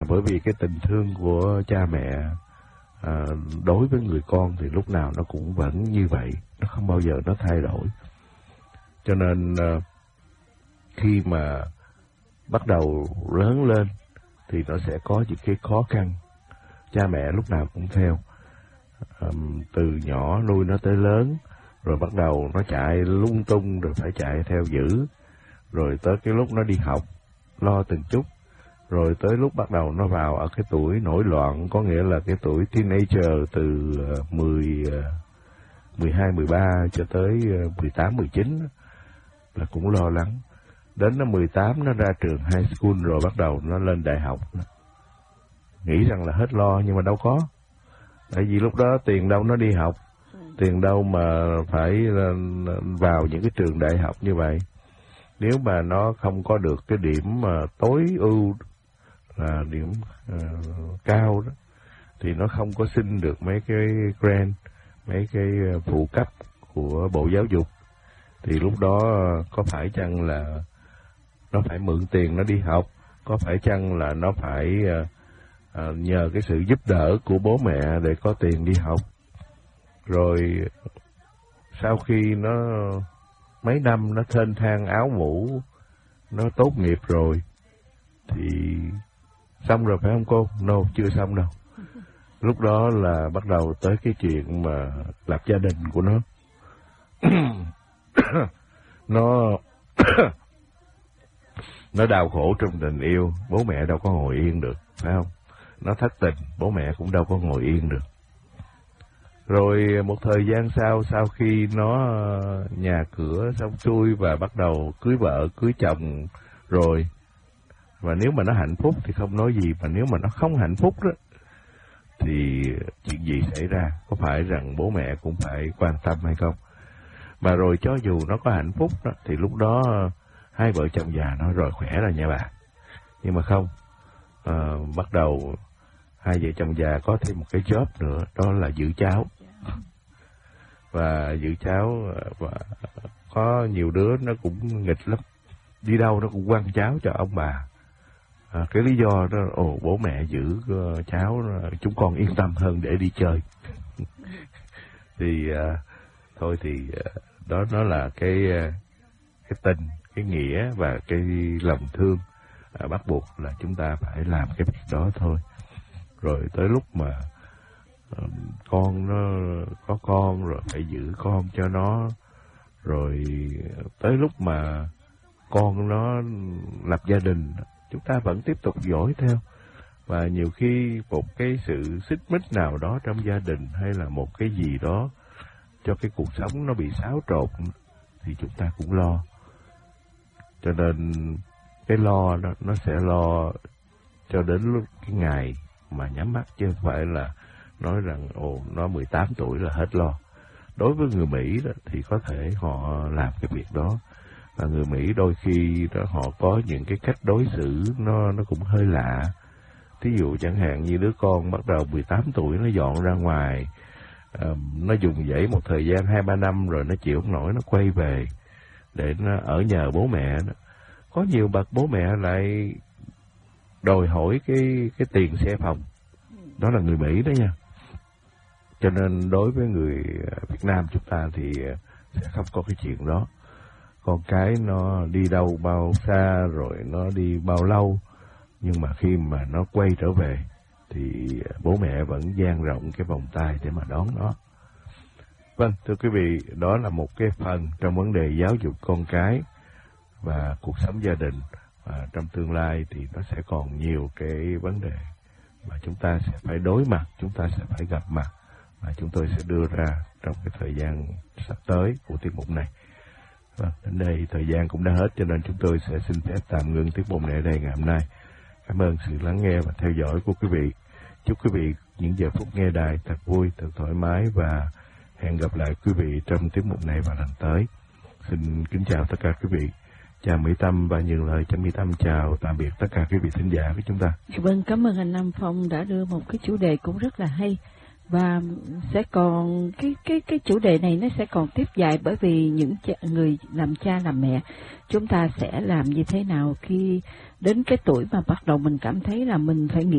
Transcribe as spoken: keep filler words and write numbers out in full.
bởi vì cái tình thương của cha mẹ à, đối với người con thì lúc nào nó cũng vẫn như vậy, nó không bao giờ nó thay đổi. Cho nên à, khi mà bắt đầu lớn lên thì nó sẽ có những cái khó khăn. Cha mẹ lúc nào cũng theo, à, từ nhỏ nuôi nó tới lớn, rồi bắt đầu nó chạy lung tung, rồi phải chạy theo giữ, rồi tới cái lúc nó đi học lo từng chút, rồi tới lúc bắt đầu nó vào ở cái tuổi nổi loạn, có nghĩa là cái tuổi teenager từ mười, mười hai, mười ba cho tới mười tám, mười chín là cũng lo lắng. Đến nó mười tám nó ra trường high school rồi bắt đầu nó lên đại học, nghĩ rằng là hết lo nhưng mà đâu có. Tại vì lúc đó tiền đâu nó đi học, tiền đâu mà phải vào những cái trường đại học như vậy. Nếu mà nó không có được cái điểm mà tối ưu là điểm uh, cao đó, thì nó không có xin được mấy cái grant, mấy cái phụ cấp của Bộ Giáo dục. Thì lúc đó có phải chăng là nó phải mượn tiền nó đi học, có phải chăng là nó phải uh, uh, nhờ cái sự giúp đỡ của bố mẹ để có tiền đi học. Rồi sau khi nó mấy năm nó thênh thang áo mũ, nó tốt nghiệp rồi thì xong rồi phải không cô? No, chưa xong đâu. Lúc đó là bắt đầu tới cái chuyện mà lập gia đình của nó. nó nó đau khổ trong tình yêu, bố mẹ đâu có ngồi yên được, phải không? Nó thất tình, bố mẹ cũng đâu có ngồi yên được. Rồi một thời gian sau, sau khi nó nhà cửa xong xuôi và bắt đầu cưới vợ, cưới chồng rồi, và nếu mà nó hạnh phúc thì không nói gì, mà nếu mà nó không hạnh phúc đó, thì chuyện gì xảy ra? Có phải rằng bố mẹ cũng phải quan tâm hay không? Mà rồi cho dù nó có hạnh phúc đó, thì lúc đó hai vợ chồng già nó rồi khỏe rồi nha bà. Nhưng mà không, à, bắt đầu hai vợ chồng già có thêm một cái job nữa, đó là giữ cháu. Và giữ cháu, và có nhiều đứa nó cũng nghịch lắm, đi đâu nó cũng quăng cháu cho ông bà. À, cái lý do đó, ồ bố mẹ giữ uh, cháu, chúng con yên tâm hơn để đi chơi. Thì uh, thôi thì uh, đó nó là cái uh, cái tình, cái nghĩa và cái lòng thương uh, bắt buộc là chúng ta phải làm cái việc đó thôi. Rồi tới lúc mà uh, con nó có con rồi phải giữ con cho nó, rồi tới lúc mà con nó lập gia đình, chúng ta vẫn tiếp tục dõi theo. Và nhiều khi một cái sự xích mích nào đó trong gia đình, hay là một cái gì đó cho cái cuộc sống nó bị xáo trộn, thì chúng ta cũng lo. Cho nên cái lo đó, nó sẽ lo cho đến lúc cái ngày mà nhắm mắt, chứ không phải là nói rằng ồ nó mười tám tuổi là hết lo. Đối với người Mỹ đó, thì có thể họ làm cái việc đó. Và người Mỹ đôi khi đó, họ có những cái cách đối xử nó nó cũng hơi lạ. Thí dụ chẳng hạn như đứa con bắt đầu mười tám tuổi nó dọn ra ngoài, uh, nó dùng dãy một thời gian hai ba năm rồi nó chịu không nổi, nó quay về để nó ở nhờ bố mẹ đó. Có nhiều bậc bố mẹ lại đòi hỏi cái cái tiền xe phòng. Đó là người Mỹ đó nha. Cho nên đối với người Việt Nam chúng ta thì sẽ không có cái chuyện đó. Con cái nó đi đâu bao xa rồi nó đi bao lâu, nhưng mà khi mà nó quay trở về thì bố mẹ vẫn dang rộng cái vòng tay để mà đón nó. Vâng, thưa quý vị, đó là một cái phần trong vấn đề giáo dục con cái và cuộc sống gia đình. Và trong tương lai thì nó sẽ còn nhiều cái vấn đề mà chúng ta sẽ phải đối mặt, chúng ta sẽ phải gặp mặt, và chúng tôi sẽ đưa ra trong cái thời gian sắp tới của tiết mục này. Vâng, đến đây thời gian cũng đã hết, cho nên chúng tôi sẽ xin phép tạm ngưng tiết mục này ở đây ngày hôm nay. Cảm ơn sự lắng nghe và theo dõi của quý vị. Chúc quý vị những giờ phút nghe đài thật vui, thật thoải mái, và hẹn gặp lại quý vị trong tiết mục này vào lần tới. Xin kính chào tất cả quý vị. Chào Mỹ Tâm và nhường lời cho Mỹ Tâm chào tạm biệt tất cả quý vị thính giả của chúng ta. Vâng, cảm ơn anh Nam Phong đã đưa một cái chủ đề cũng rất là hay, và sẽ còn cái cái cái chủ đề này nó sẽ còn tiếp dài, bởi vì những cha, người làm cha làm mẹ, chúng ta sẽ làm như thế nào khi đến cái tuổi mà bắt đầu mình cảm thấy là mình phải nghĩ